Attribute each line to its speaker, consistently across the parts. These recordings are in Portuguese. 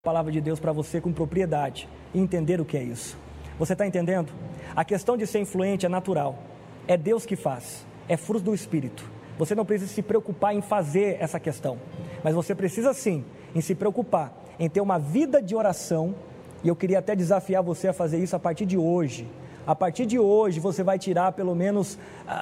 Speaker 1: palavra de Deus para você com propriedade e entender o que é isso. Você está entendendo? A questão de ser influente é natural, é Deus que faz, é fruto do Espírito. Você não precisa se preocupar em fazer essa questão, mas você precisa sim em se preocupar em ter uma vida de oração, e eu queria até desafiar você a fazer isso a partir de hoje. A partir de hoje você vai tirar pelo menos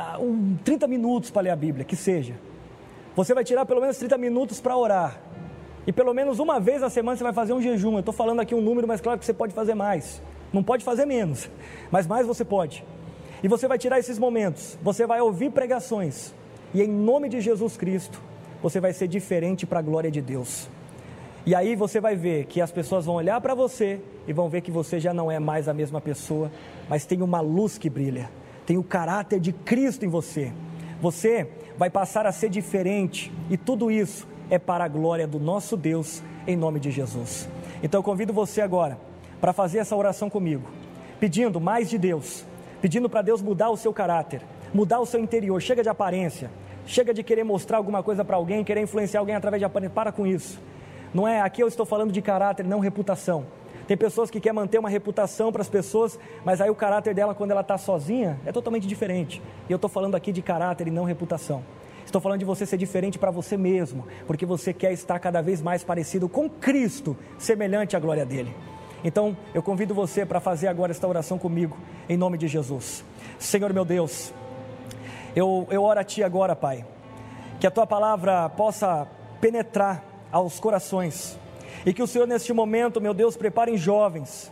Speaker 1: 30 minutos para ler a Bíblia, que seja. Você vai tirar pelo menos 30 minutos para orar. E pelo menos uma vez na semana você vai fazer um jejum. Eu estou falando aqui um número, mas claro que você pode fazer mais. Não pode fazer menos, mas mais você pode. E você vai tirar esses momentos, você vai ouvir pregações. E em nome de Jesus Cristo, você vai ser diferente para a glória de Deus. E aí você vai ver que as pessoas vão olhar para você e vão ver que você já não é mais a mesma pessoa, mas tem uma luz que brilha, tem o caráter de Cristo em você. Você vai passar a ser diferente, e tudo isso é para a glória do nosso Deus, em nome de Jesus. Então eu convido você agora para fazer essa oração comigo, pedindo mais de Deus, pedindo para Deus mudar o seu caráter, mudar o seu interior. Chega de aparência, chega de querer mostrar alguma coisa para alguém, querer influenciar alguém através de aparência. Para com isso. Não é, aqui eu estou falando de caráter, não reputação. Tem pessoas que querem manter uma reputação para as pessoas, mas aí o caráter dela quando ela está sozinha é totalmente diferente. E eu estou falando aqui de caráter e não reputação. Estou falando de você ser diferente para você mesmo, porque você quer estar cada vez mais parecido com Cristo, semelhante à glória dele. Então, eu convido você para fazer agora esta oração comigo, em nome de Jesus. Senhor meu Deus, eu oro a Ti agora, Pai, que a Tua palavra possa penetrar aos corações, e que o Senhor neste momento, meu Deus, prepare jovens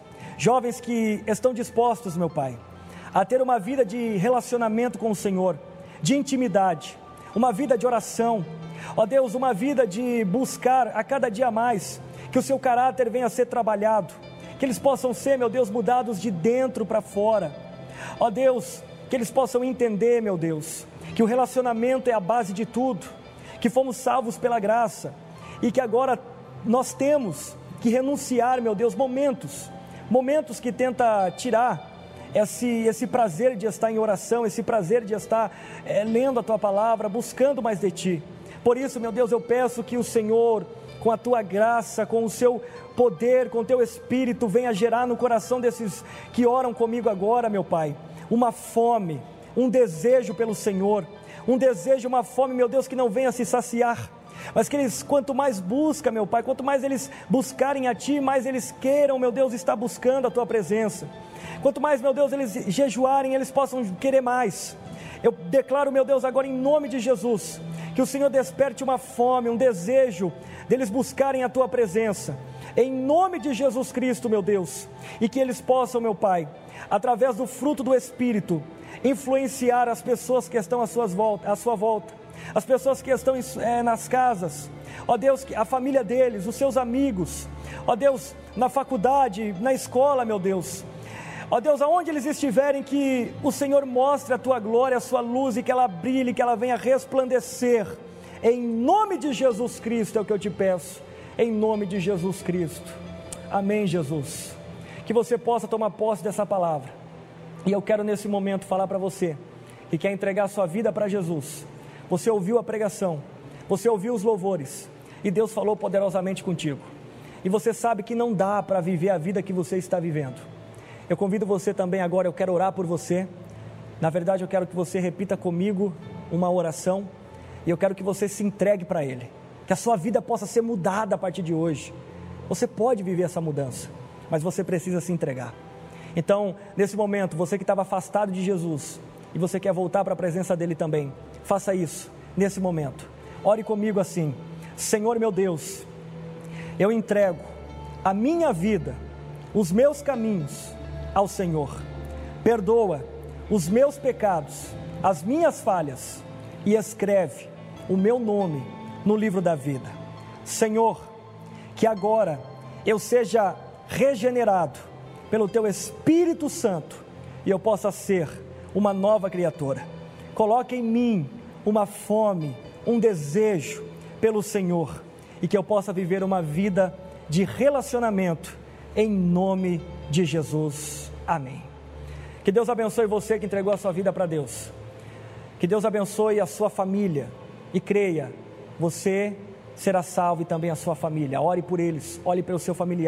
Speaker 1: que estão dispostos, meu Pai, a ter uma vida de relacionamento com o Senhor, de intimidade, uma vida de oração, ó Deus, uma vida de buscar a cada dia mais, que o seu caráter venha a ser trabalhado, que eles possam ser, meu Deus, mudados de dentro para fora, ó Deus, que eles possam entender, meu Deus, que o relacionamento é a base de tudo, que fomos salvos pela graça, e que agora nós temos que renunciar, meu Deus, momentos que tenta tirar esse prazer de estar em oração, esse prazer de estar lendo a Tua palavra, buscando mais de Ti. Por isso, meu Deus, eu peço que o Senhor, com a Tua graça, com o Seu poder, com o Teu Espírito, venha gerar no coração desses que oram comigo agora, meu Pai, uma fome, um desejo pelo Senhor, um desejo, uma fome, meu Deus, que não venha se saciar, mas que eles, quanto mais busca, meu Pai, quanto mais eles buscarem a Ti, mais eles queiram, meu Deus, estar buscando a Tua presença. Quanto mais, meu Deus, eles jejuarem, eles possam querer mais. Eu declaro, meu Deus, agora em nome de Jesus, que o Senhor desperte uma fome, um desejo deles buscarem a Tua presença, em nome de Jesus Cristo, meu Deus, e que eles possam, meu Pai, através do fruto do Espírito, influenciar as pessoas que estão à sua volta, as pessoas que estão nas casas, ó Deus, a família deles, os seus amigos, ó Deus, na faculdade, na escola, meu Deus, ó Deus, aonde eles estiverem, que o Senhor mostre a Tua glória, a Sua luz, e que ela brilhe, que ela venha resplandecer, em nome de Jesus Cristo é o que eu te peço, em nome de Jesus Cristo, amém. Jesus, que você possa tomar posse dessa palavra, e eu quero nesse momento falar para você, que quer entregar a sua vida para Jesus. Você ouviu a pregação, você ouviu os louvores, e Deus falou poderosamente contigo, e você sabe que não dá para viver a vida que você está vivendo. Eu convido você também agora, eu quero orar por você. Na verdade eu quero que você repita comigo uma oração, e eu quero que você se entregue para Ele, que a sua vida possa ser mudada a partir de hoje. Você pode viver essa mudança, mas você precisa se entregar. Então, nesse momento, você que estava afastado de Jesus, e você quer voltar para a presença dEle também, faça isso, nesse momento. Ore comigo assim: Senhor meu Deus, eu entrego a minha vida, os meus caminhos ao Senhor. Perdoa os meus pecados, as minhas falhas, e escreve o meu nome no livro da vida. Senhor, que agora eu seja regenerado pelo Teu Espírito Santo, e eu possa ser uma nova criatura. Coloque em mim uma fome, um desejo pelo Senhor, e que eu possa viver uma vida de relacionamento, em nome de Jesus, amém. Que Deus abençoe você que entregou a sua vida para Deus, que Deus abençoe a sua família, e creia, você será salvo e também a sua família. Ore por eles, ore pelo seu familiar.